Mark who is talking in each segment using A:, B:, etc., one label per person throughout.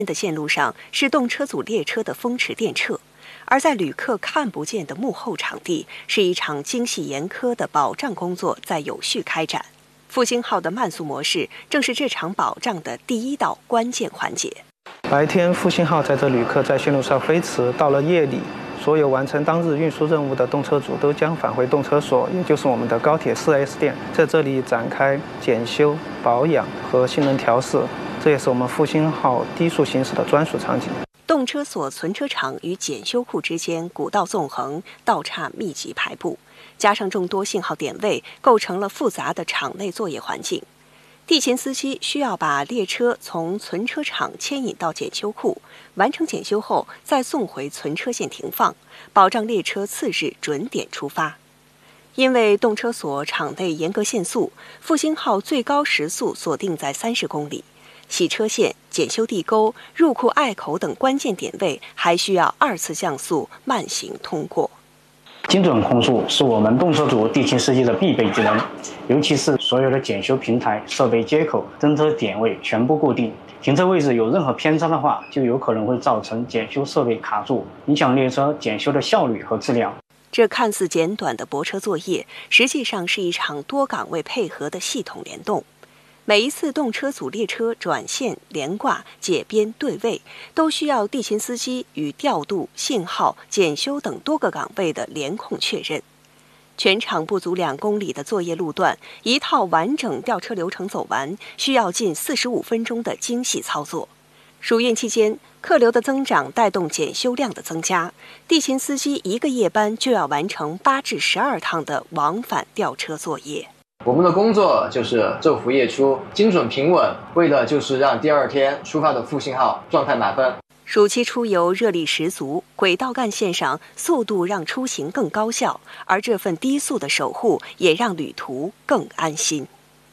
A: 的线路上是动车组列车的风驰电掣，而在旅客看不见的幕后场地，是一场精细严苛的保障工作在有序开展。复兴号的慢速模式正是这场保障的第一道关键环节。
B: 白天，复兴号载着旅客在线路上飞驰，到了夜里，所有完成当日运输任务的动车组都将返回动车所，也就是我们的高铁4S店，在这里展开检修、保养和性能调试。这也是我们复兴号低速行驶的专属场景。
A: 动车所存车场与检修库之间古道纵横，道岔密集排布，加上众多信号点位，构成了复杂的场内作业环境。地勤司机需要把列车从存车场牵引到检修库，完成检修后再送回存车线停放，保障列车次日准点出发。因为动车所场内严格限速，复兴号最高时速锁定在30公里。洗车线、检修地沟、入库隘口等关键点位还需要2次降速慢行通过。
C: 精准控速是我们动车组地勤司机的必备技能，尤其是所有的检修平台、设备接口、侦测点位全部固定，停车位置有任何偏差的话，就有可能会造成检修设备卡住，影响列车检修的效率和质量。
A: 这看似简短的泊车作业，实际上是一场多岗位配合的系统联动。每一次动车组列车转线、连挂、解编、对位，都需要地勤司机与调度、信号、检修等多个岗位的联控确认。全长不足2公里的作业路段，一套完整吊车流程走完，需要近45分钟的精细操作。暑运期间，客流的增长带动检修量的增加，地勤司机一个夜班就要完成8至12趟的往返吊车作业。
D: 我们的工作就是昼伏夜出，精准平稳，为的就是让第2天出发的复兴号状态满分。
A: 暑期出游热力十足，轨道干线上速度让出行更高效，而这份低速的守护也让旅途更安心。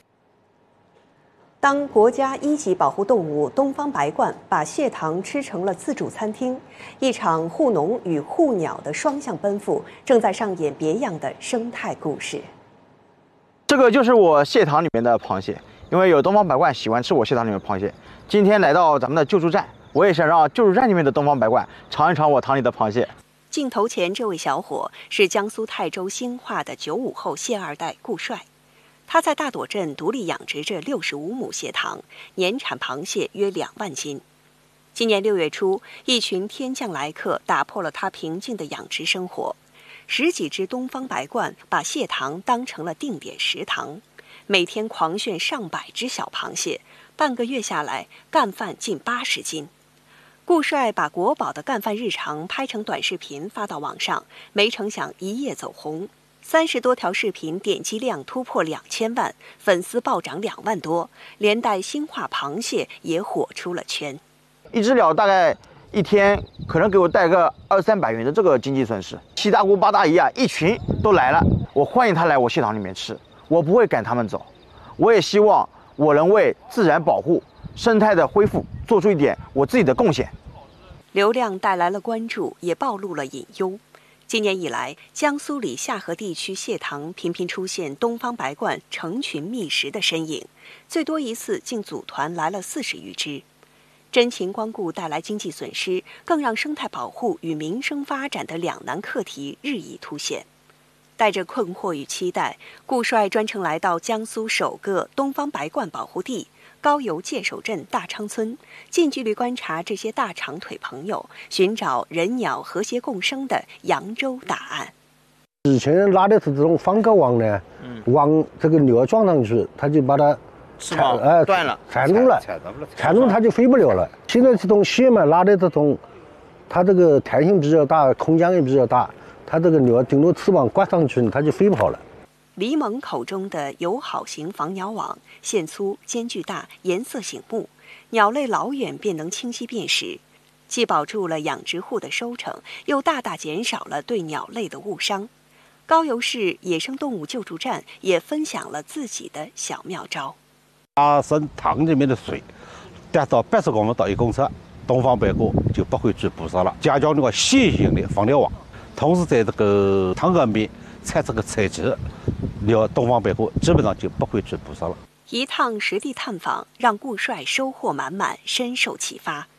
A: 当国家1级保护动物东方白鹳把蟹塘吃成了自助餐厅，一场护农与护鸟的双向奔赴正在上演别样的生态故事。
E: 这个就是我蟹塘里面的螃蟹，因为有东方白鹳喜欢吃我蟹塘里面的螃蟹。今天来到咱们的救助站，我也想让救助站里面的东方白鹳尝一尝我塘里的螃蟹。
A: 镜头前这位小伙是江苏泰州兴化的95后蟹2代顾帅，他在大朵镇独立养殖着65亩蟹塘，年产螃蟹约2万斤。今年6月初，一群天降来客打破了他平静的养殖生活。10几只东方白鹳把蟹塘当成了定点食堂，每天狂炫上百只小螃蟹，半个月下来，干饭近80斤。顾帅把国宝的干饭日常拍成短视频发到网上，没成想一夜走红，30多条视频点击量突破2000万，粉丝暴涨2万多，连带兴化螃蟹也火出了圈。
E: 一只鸟大概一天可能给我带个200-300元的这个经济损失。7大姑8大姨啊，一群都来了，我欢迎他来我蟹塘里面吃，我不会赶他们走。我也希望我能为自然保护、生态的恢复做出一点我自己的贡献。
A: 流量带来了关注，也暴露了隐忧。今年以来，江苏里下河地区蟹塘频频出现东方白鹳成群觅食的身影，最多一次竟组团来了40余只。真情光顾带来经济损失，更让生态保护与民生发展的两难课题日益凸显。带着困惑与期待，顾帅专程来到江苏首个东方白鹳保护地高邮界首镇大昌村，近距离观察这些大长腿朋友，寻找人鸟和谐共生的扬州答案。
F: 以前拉的是这种方格网呢，往这个鸟撞上去，它就把它
E: 断了，
F: 缠住了，缠住它就飞不了了。现在这种蟹嘛，拉的这种，它这个弹性比较大，空间也比较大，它这个鸟顶多翅膀挂上去，它就飞跑了。
A: 李猛口中的友好型防鸟网，线粗、间距大、颜色醒目，鸟类老远便能清晰辨识，既保住了养殖户的收成，又大大减少了对鸟类的误伤。高邮市野生动物救助站也分享了自己的小妙招。
G: 把生塘里面的水达到80公分到1公尺，东方白鹳就不会去捕食了。加强那个线性的防鸟网，同时在这个塘岸边采这个采集，东方白鹳基本上就不会去捕食了。
A: 一趟实地探访，让顾帅收获满满，深受启发。